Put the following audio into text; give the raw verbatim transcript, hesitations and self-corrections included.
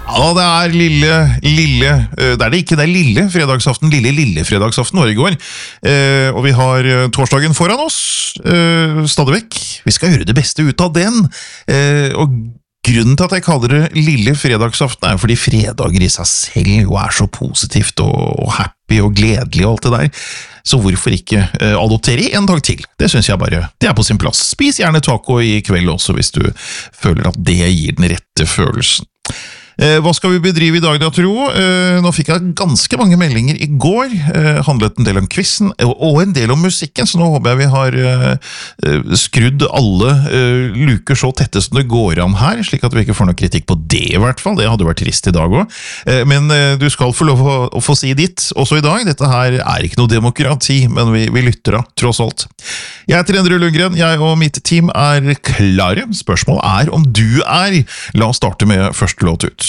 Ja, det er lille, lille, det er det ikke, det er lille fredagsaften, lille, lille fredagsaften var i går. Eh, og vi har torsdagen foran oss, eh, stadig vekk. Vi skal gjøre det beste ut av den. Eh, og grunnen til at jeg kaller det lille fredagsaften er fordi fredager i seg selv jo er så positivt og, og happy og gledelig og alt det der. Så hvorfor ikke eh, adoptere en dag til? Det synes jeg bare, det er på sin plass. Spis gjerne taco i kveld også hvis du føler at det gir den rette følelsen. Eh, hva skal vi bedrive i dag da, tro? Eh, nå fikk jeg ganske mange meldinger i går, eh, handlet en del om quizen, og en del om musikken, så nå håper jeg vi har eh, skrudd alle eh, luker så tette som det går an her, slik at vi ikke får noe kritikk på det i hvert fall, det hadde vært trist i dag også. Eh, men eh, du skal få lov å, å få si ditt også i dag, dette her er ikke noe demokrati, men vi, vi lytter da, tross alt. Jeg heter Endre Lundgren, jeg og mitt team er klare. Spørsmålet er om du er. La oss starte med første låt ut.